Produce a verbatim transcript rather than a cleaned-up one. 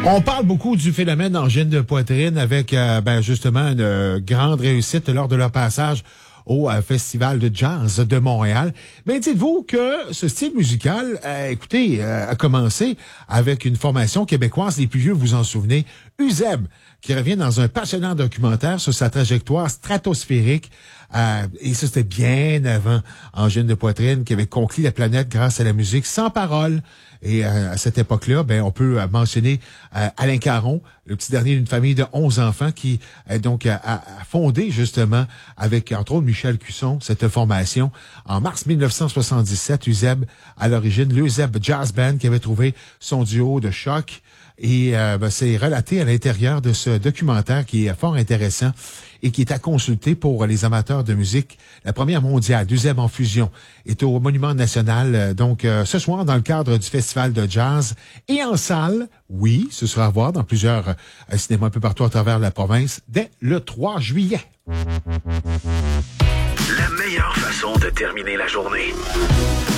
On parle beaucoup du phénomène angine de poitrine avec euh, ben justement une euh, grande réussite lors de leur passage au euh, Festival de jazz de Montréal. Mais dites-vous que ce style musical, euh, écoutez, euh, a commencé avec une formation québécoise, les plus vieux, vous en souvenez, Uzeb, qui revient dans un passionnant documentaire sur sa trajectoire stratosphérique. Euh, et ça, c'était bien avant Angine de poitrine, qui avait conquis la planète grâce à la musique sans parole. Et euh, à cette époque-là, ben on peut euh, mentionner euh, Alain Caron, le petit dernier d'une famille de onze enfants, qui euh, donc a, a fondé justement avec, entre autres, Michel Cusson, cette formation. En mars mille neuf cent soixante-dix-sept, Uzeb, à l'origine, l'Uzeb Jazz Band, qui avait trouvé son duo de choc. Et euh, ben, c'est relaté à l'intérieur de ce documentaire qui est fort intéressant et qui est à consulter pour les amateurs de musique. La première mondiale d'Uzeb en fusion est au Monument National, euh, donc euh, ce soir dans le cadre du Festival de jazz. Et en salle, oui, ce sera à voir dans plusieurs euh, cinémas un peu partout à travers la province dès le trois juillet. La meilleure façon de terminer la journée.